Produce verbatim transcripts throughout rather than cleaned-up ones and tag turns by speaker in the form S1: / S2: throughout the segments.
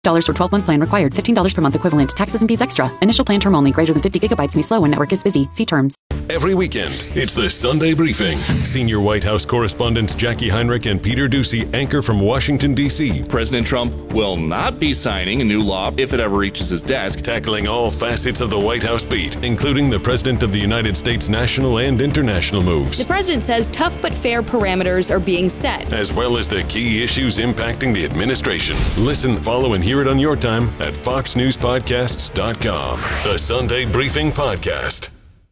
S1: dollars for twelve-month plan required. fifteen dollars per month equivalent. Taxes and fees extra. Initial plan term only. Greater than fifty gigabytes may slow when network is busy. See terms.
S2: Every weekend, it's the Sunday Briefing. Senior White House correspondents Jackie Heinrich and Peter Doocy anchor from Washington, D C
S3: President Trump will not be signing a new law if it ever reaches his desk.
S2: Tackling all facets of the White House beat, including the President of the United States national and international moves.
S4: The president says tough but fair parameters are being set,
S2: as well as the key issues impacting the administration. Listen, follow, and hear it on your time at fox news podcasts dot com. The Sunday Briefing Podcast.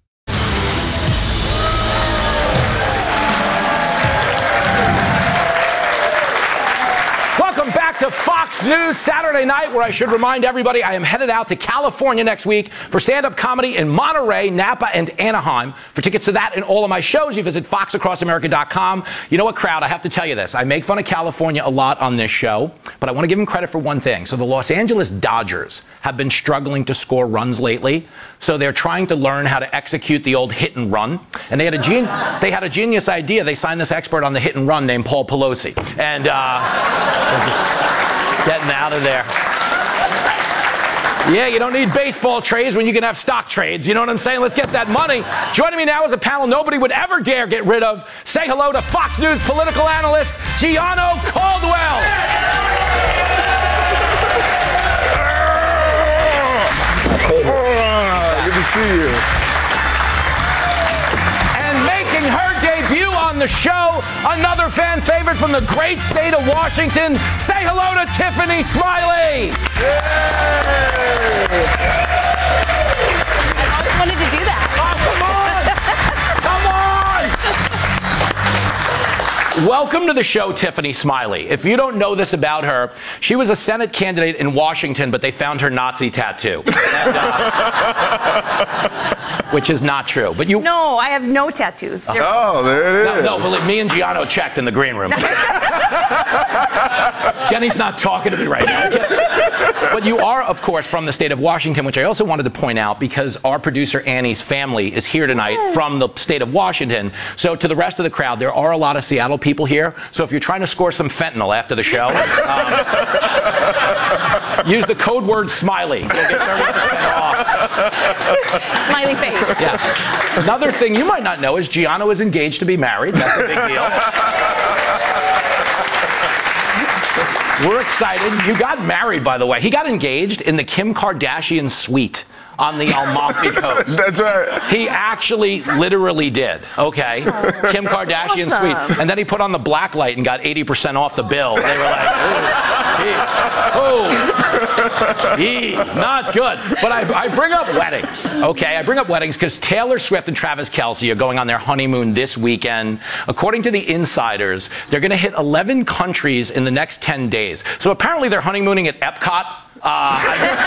S5: Welcome back to Fox News Saturday night, where I should remind everybody I am headed out to California next week for stand-up comedy in Monterey, Napa, and Anaheim. For tickets to that and all of my shows, you visit fox across america dot com. You know what, crowd? I have to tell you this. I make fun of California a lot on this show, but I want to give them credit for one thing. So the Los Angeles Dodgers have been struggling to score runs lately, so they're trying to learn how to execute the old hit and run. And they had a gen- they had a genius idea. They signed this expert on the hit and run named Paul Pelosi. And uh, they're just getting out of there. Yeah, you don't need baseball trades when you can have stock trades. You know what I'm saying? Let's get that money. Joining me now is a panel nobody would ever dare get rid of. Say hello to Fox News political analyst Gianno Caldwell.
S6: Good to see you.
S5: And making her debut on the show, another fan favorite from the great state of Washington. Say hello to Tiffany Smiley.
S6: Yay!
S4: I always wanted to do that.
S5: Oh, come on! Come on! Welcome to the show, Tiffany Smiley. If you don't know this about her, she was a Senate candidate in Washington, but they found her Nazi tattoo. And, uh, which is not true. But you.
S7: No, I have no tattoos.
S6: Oh, there it is.
S5: No, no, believe me and Gianno checked in the green room. Jenny's not talking to me right now. But you are, of course, from the state of Washington, which I also wanted to point out because our producer Annie's family is here tonight from the state of Washington. So to the rest of the crowd, there are a lot of Seattle people here. So if you're trying to score some fentanyl after the show, um, use the code word Smiley. You'll get thirty percent off.
S7: Smiley face.
S5: Yeah. Another thing you might not know is Gianno is engaged to be married. That's a big deal. We're excited. You got married, by the way. He got engaged in the Kim Kardashian suite on the Amalfi Coast.
S6: That's right.
S5: He actually literally did. Okay. Kim Kardashian
S7: Awesome.
S5: suite. And then he put on the black light and got eighty percent off the bill. They were like, oh, Eee, not good. But I, I bring up weddings, okay? I bring up weddings because Taylor Swift and Travis Kelce are going on their honeymoon this weekend. According to the insiders, they're going to hit eleven countries in the next ten days. So apparently they're honeymooning at Epcot. Uh,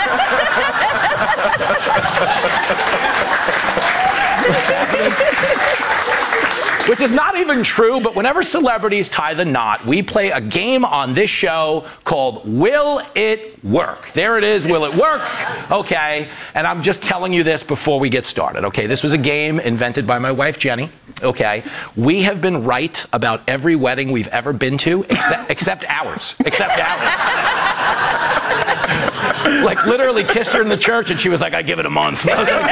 S5: Which is not even true, but whenever celebrities tie the knot, we play a game on this show called Will It Work? There it is, Will It Work? Okay, and I'm just telling you this before we get started, okay? This was a game invented by my wife, Jenny, okay? We have been right about every wedding we've ever been to, except, except ours, except ours. Like, literally kissed her in the church, and she was like, I give it a month. I was like,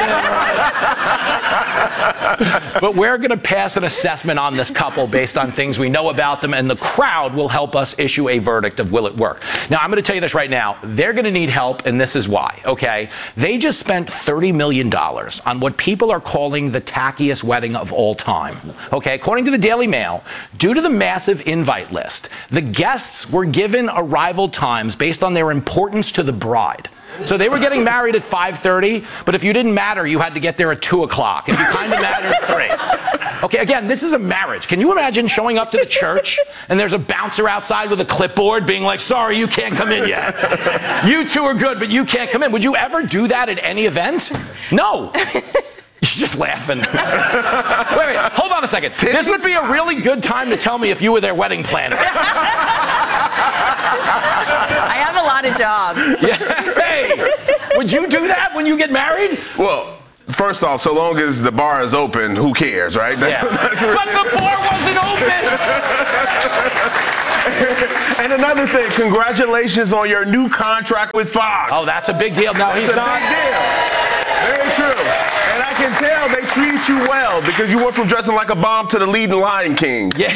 S5: yeah, right. But we're going to pass an assessment on this couple based on things we know about them, and the crowd will help us issue a verdict of will it work. Now, I'm going to tell you this right now. They're going to need help, and this is why, okay? They just spent thirty million dollars on what people are calling the tackiest wedding of all time, okay? According to the Daily Mail, due to the massive invite list, the guests were given arrival times based on their importance to the bride. So they were getting married at five thirty, but if you didn't matter, you had to get there at two o'clock. If you kind of mattered, three. Okay, again, this is a marriage. Can you imagine showing up to the church and there's a bouncer outside with a clipboard being like, sorry, you can't come in yet. You two are good, but you can't come in. Would you ever do that at any event? No. You're just laughing. Wait, wait, hold on a second. This would be a really good time to tell me if you were their wedding planner.
S7: I have a lot of jobs.
S5: Yeah. Hey, would you do that when you get married?
S6: Well, first off, so long as the bar is open, who cares, right? That's,
S5: Yeah.
S6: that's
S5: But the bar wasn't open.
S6: And another thing, congratulations on your new contract with Fox.
S5: Oh, that's a big deal. No,
S6: That's
S5: he's
S6: a
S5: not.
S6: big deal. Very true. And I can tell they treated you well because you went from dressing like a bomb to the lead in Lion King.
S5: Yeah.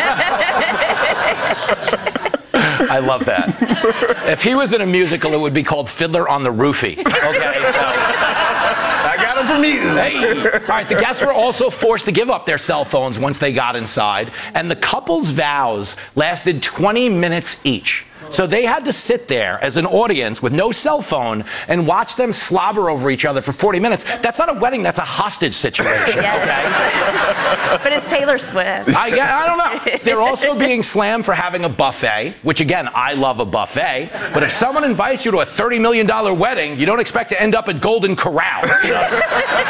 S5: I love that. If he was in a musical, it would be called Fiddler on the Roofie. Okay, so.
S6: I got him from you.
S5: Hey. All right, the guests were also forced to give up their cell phones once they got inside, and the couple's vows lasted twenty minutes each. So they had to sit there as an audience with no cell phone and watch them slobber over each other for forty minutes. That's not a wedding, that's a hostage situation,
S7: Yes.
S5: okay?
S7: But it's Taylor Swift.
S5: I, I don't know. They're also being slammed for having a buffet, which again, I love a buffet. But if someone invites you to a thirty million dollars wedding, you don't expect to end up at Golden Corral. You know?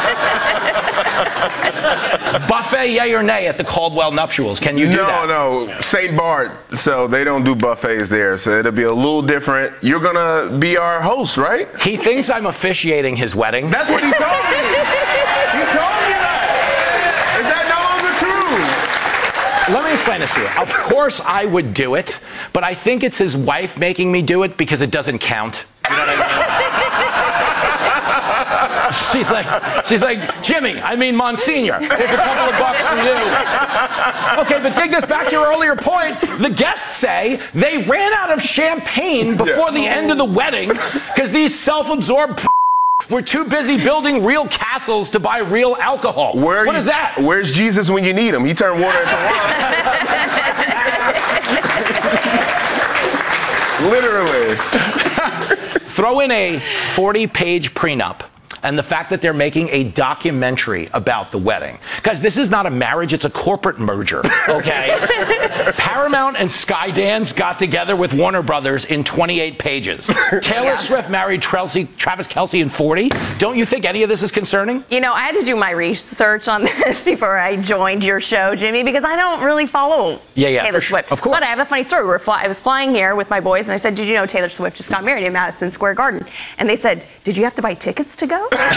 S5: Buffet, yay or nay, at the Caldwell nuptials? Can you do
S6: no,
S5: that?
S6: No, no. Saint Bart, so they don't do buffets there. So it'll be a little different. You're going to be our host, right?
S5: He thinks I'm officiating his wedding.
S6: That's what he told me. He told me that. Is that no longer true?
S5: Let me explain this to you. Of course I would do it, but I think it's his wife making me do it because it doesn't count. You know what I mean? She's like, she's like, Jimmy, I mean Monsignor, here's a couple of bucks for you. Okay, but take this back to your earlier point. The guests say they ran out of champagne before the end of the wedding because these self-absorbed were too busy building real castles to buy real alcohol.
S6: Where
S5: what
S6: you,
S5: is that?
S6: Where's Jesus when you need him? He turned water into wine. Literally.
S5: Throw in a forty-page prenup and the fact that they're making a documentary about the wedding. Because this is not a marriage, it's a corporate merger, okay? Paramount and Skydance got together with Warner Brothers in twenty-eight pages. Taylor
S7: Yeah.
S5: Swift married Travis Travis Kelce in forty. Don't you think any of this is concerning?
S7: You know, I had to do my research on this before I joined your show, Jimmy, because I don't really follow
S5: Yeah, yeah,
S7: Taylor
S5: for sure.
S7: Swift.
S5: Of course.
S7: But I have a funny story. We were fly- I was flying here with my boys, and I said, did you know Taylor Swift just got married in Madison Square Garden? And they said, did you have to buy tickets to go?
S5: No,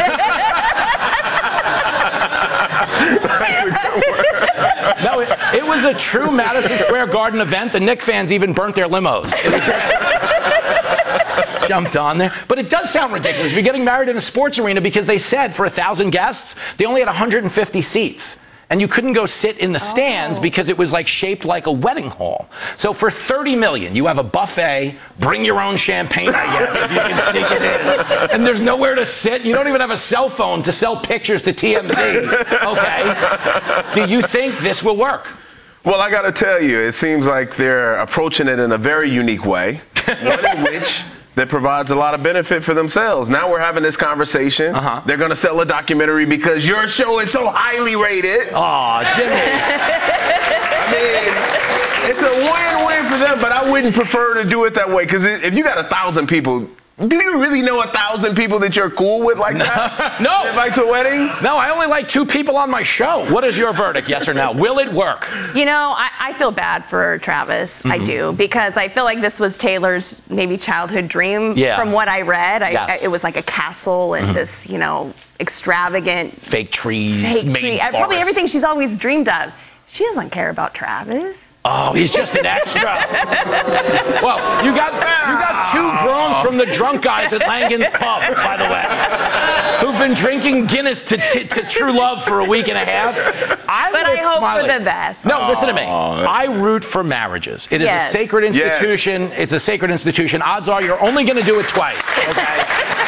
S5: it, it was a true Madison Square Garden event. The Knicks fans even burnt their limos. It was jumped on there. But it does sound ridiculous. You're getting married in a sports arena because they said for one thousand guests, they only had one hundred fifty seats. And you couldn't go sit in the stands
S7: Oh.
S5: because it was like shaped like a wedding hall. So for thirty million dollars, you have a buffet, bring your own champagne, I guess, if you can sneak it in. And there's nowhere to sit. You don't even have a cell phone to sell pictures to T M Z. Okay. Do you think this will work?
S6: Well, I got to tell you, it seems like they're approaching it in a very unique way, one in which that provides a lot of benefit for themselves. Now we're having this conversation.
S5: Uh-huh.
S6: They're going to sell a documentary because your show is so highly rated.
S5: Aw, Jimmy.
S6: I mean, it's a win-win for them, but I wouldn't prefer to do it that way because if you got a thousand people, do you really know a thousand people that you're cool with like that?
S5: No.
S6: Invite to a wedding?
S5: No, I only like two people on my show. What is your verdict, yes or no? Will it work?
S7: You know, I, I feel bad for Travis.
S5: Mm-hmm.
S7: I do, because I feel like this was Taylor's maybe childhood dream.
S5: Yeah.
S7: From what I read, I,
S5: Yes.
S7: I, it was like a castle and this, you know, extravagant
S5: Fake trees,
S7: fake
S5: main
S7: tree.
S5: forest.
S7: Probably everything she's always dreamed of. She doesn't care about Travis.
S5: Oh, he's just an extra. Well, you got you got two groans from the drunk guys at Langan's Pub, by the way, who've been drinking Guinness to, to, to true love for a week and a half. I'm
S7: But
S5: with
S7: I hope
S5: Smiley.
S7: for the best.
S5: No, listen to me. I root for marriages. It is
S7: Yes.
S5: a sacred institution. Yes. It's a sacred institution. Odds are you're only going to do it twice, okay?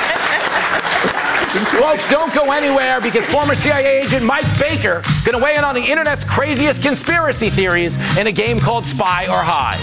S5: Folks, don't go anywhere because former C I A agent Mike Baker going to weigh in on the internet's craziest conspiracy theories in a game called Spy or Hide.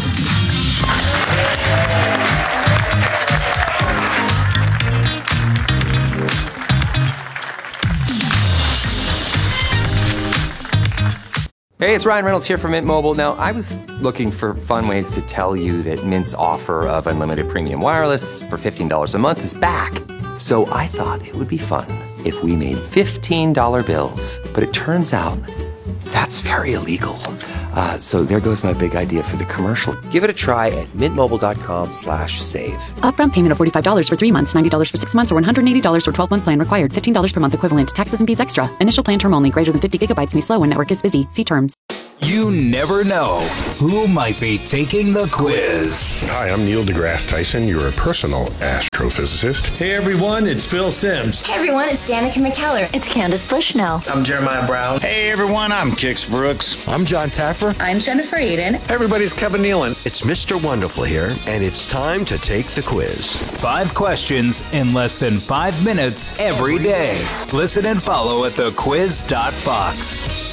S8: Hey, it's Ryan Reynolds here from Mint Mobile. Now, I was looking for fun ways to tell you that Mint's offer of unlimited premium wireless for fifteen dollars a month is back. So I thought it would be fun if we made fifteen dollar bills. But it turns out that's very illegal. Uh, so there goes my big idea for the commercial. Give it a try at mintmobile.com slash save.
S1: Upfront payment of forty-five dollars for three months, ninety dollars for six months, or one hundred eighty dollars for twelve-month plan required. fifteen dollars per month equivalent. Taxes and fees extra. Initial plan term only. Greater than fifty gigabytes may slow when network is busy. See terms.
S9: You never know who might be taking the quiz.
S10: Hi, I'm Neil deGrasse Tyson, your personal astrophysicist.
S11: Hey everyone, it's Phil Simms.
S12: Hey everyone, it's Danica McKellar. It's Candace Bushnell.
S11: I'm Jeremiah Brown.
S13: Hey everyone, I'm Kix Brooks.
S14: I'm John Taffer.
S15: I'm Jennifer Aiden.
S16: Everybody's Kevin Nealon.
S17: It's Mister Wonderful here, and it's time to take the quiz.
S9: Five questions in less than five minutes every day. Listen and follow at the quiz dot fox.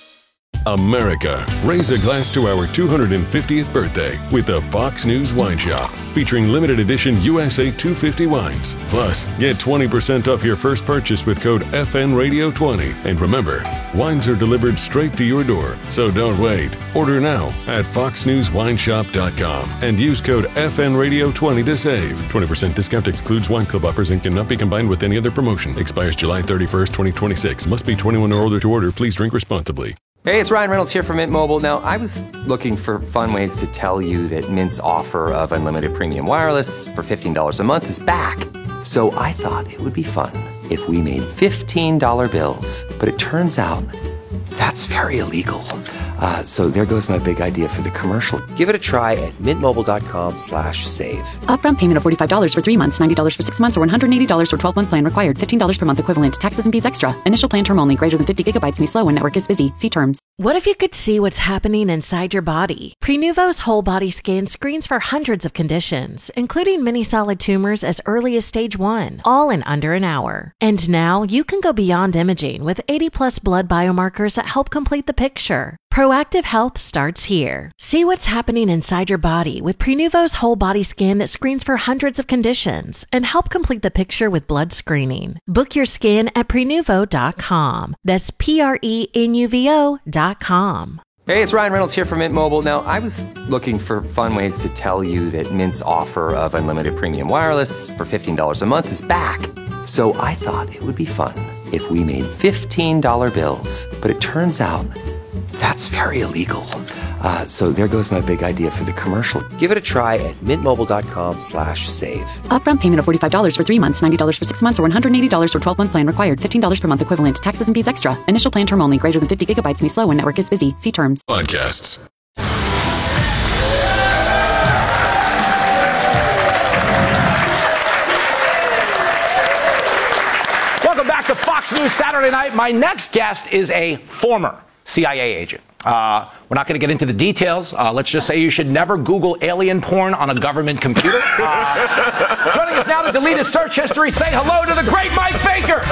S2: America, raise a glass to our two hundred fiftieth birthday with the Fox News Wine Shop, featuring limited edition U S A two fifty wines. Plus, get twenty percent off your first purchase with code F N Radio twenty. And remember, wines are delivered straight to your door, so don't wait. Order now at fox news wine shop dot com and use code F N Radio twenty to save. twenty percent discount excludes wine club offers and cannot be combined with any other promotion. Expires July thirty-first, twenty twenty-six. Must be twenty-one or older to order. Please drink responsibly.
S8: Hey, it's Ryan Reynolds here from Mint Mobile. Now, I was looking for fun ways to tell you that Mint's offer of unlimited premium wireless for fifteen dollars a month is back. So I thought it would be fun if we made fifteen dollar bills. But it turns out that's very illegal. Uh, so there goes my big idea for the commercial. Give it a try at mintmobile.com slash save.
S1: Upfront payment of forty-five dollars for three months, ninety dollars for six months, or one hundred eighty dollars for twelve-month plan required. fifteen dollars per month equivalent. Taxes and fees extra. Initial plan term only. Greater than fifty gigabytes may slow when network is busy. See terms.
S18: What if you could see what's happening inside your body? Prenuvo's whole body scan screens for hundreds of conditions, including many solid tumors as early as stage one, all in under an hour. And now you can go beyond imaging with eighty plus blood biomarkers that help complete the picture. Proactive health starts here. See what's happening inside your body with Prenuvo's whole body scan that screens for hundreds of conditions and help complete the picture with blood screening. Book your scan at prenuvo dot com. That's P R E N U V O dot com.
S8: Hey, it's Ryan Reynolds here from Mint Mobile. Now, I was looking for fun ways to tell you that Mint's offer of unlimited premium wireless for fifteen dollars a month is back. So I thought it would be fun if we made fifteen dollar bills. But it turns out that's very illegal. Uh, so there goes my big idea for the commercial. Give it a try at mintmobile.com slash save.
S1: Upfront payment of forty-five dollars for three months, ninety dollars for six months, or one hundred eighty dollars for twelve-month plan required. fifteen dollars per month equivalent. Taxes and fees extra. Initial plan term only. Greater than fifty gigabytes may slow when network is busy. See terms.
S2: Podcasts.
S5: Welcome back to Fox News Saturday Night. My next guest is a former C I A agent. Uh, we're not going to get into the details. Uh, let's just say you should never Google alien porn on a government computer. Uh, joining us now to delete his search history, say hello to the great Mike Baker.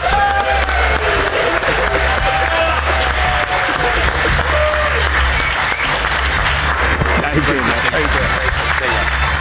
S6: How you doing, man? How you doing?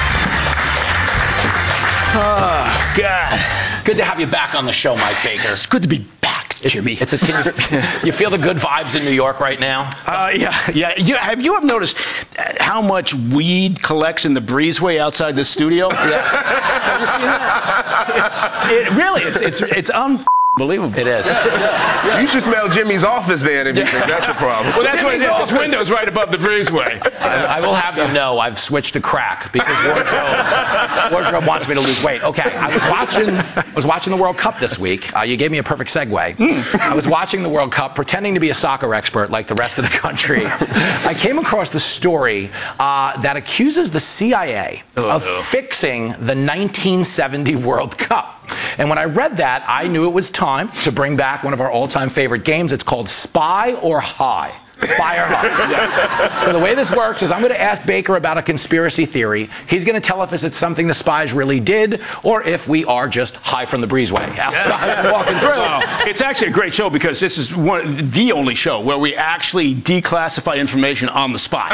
S5: Oh, God. Good to have you back on the show, Mike Baker.
S11: It's good to be back, Jimmy.
S5: It's, it's a, can you, you feel the good vibes in New York right now?
S11: Uh, yeah, yeah. You, have you ever noticed how much weed collects in the breezeway outside the studio?
S5: Yeah.
S11: Have you seen that? It's, it really, it's it's it's un. Believable.
S5: It is.
S11: Yeah, yeah, yeah.
S6: You should smell Jimmy's office then if you think that's a problem.
S11: Well, that's
S5: Jimmy's
S11: what it is.
S5: office.
S11: His window's right above the breezeway.
S5: I, I will have you know I've switched to crack because wardrobe, wardrobe wants me to lose weight. Okay, I was watching I was watching the World Cup this week. Uh, you gave me a perfect segue. Mm. I was watching the World Cup, pretending to be a soccer expert like the rest of the country. I came across the story uh, that accuses the C I A oh, of no. fixing the nineteen seventy World Cup. And when I read that, I knew it was time to bring back one of our all-time favorite games. It's called Spy or High. Spy or High. Yeah. So the way this works is I'm going to ask Baker about a conspiracy theory. He's going to tell us if it's something the spies really did or if we are just high from the breezeway outside yeah. walking through.
S11: Wow. It's actually a great show because this is one, the only show where we actually declassify information on the spot.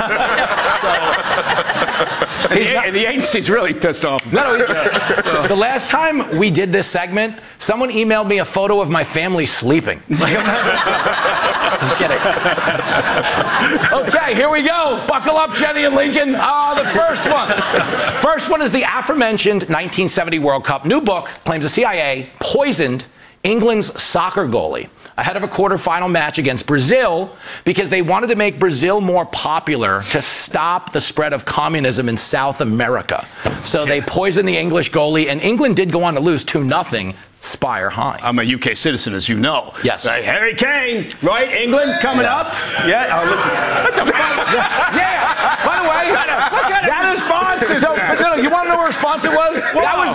S11: so, and, the, not, and the agency's really pissed off.
S5: No, no, he's, so. The last time we did this segment, someone emailed me a photo of my family sleeping. I'm kidding. Okay, here we go. Buckle up, Jenny and Lincoln. Ah, uh, the first one. First one is the aforementioned nineteen seventy World Cup. New book claims the C I A poisoned England's soccer goalie. ahead of a quarterfinal match against Brazil because they wanted to make Brazil more popular to stop the spread of communism in South America. So they poisoned the English goalie, and England did go on to lose two nothing. Spire High.
S11: I'm a U K citizen, as you know.
S5: Yes.
S11: Right, Harry Kane, right? England coming
S5: Yeah.
S11: up. Yeah. Oh, listen. What the fuck?
S5: Yeah. By the way,
S11: What kind of
S5: that
S11: response is
S5: so,
S11: that?
S5: but no, you want to know what response it was? That was